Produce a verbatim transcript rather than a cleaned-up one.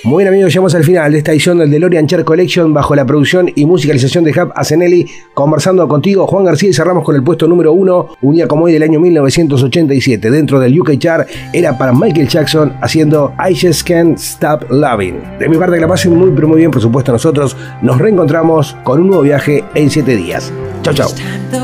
Muy bien, amigos, llegamos al final de esta edición del DeLorean Chart Collection bajo la producción y musicalización de Hub Asenelli, conversando contigo, Juan García, y cerramos con el puesto número uno, un día como hoy del año mil novecientos ochenta y siete, dentro del U K Chart, era para Michael Jackson haciendo I Just Can't Stop Loving. De mi parte, que la pasen muy pero muy bien, por supuesto. Nosotros nos reencontramos con un nuevo viaje en siete días. Chau, chau.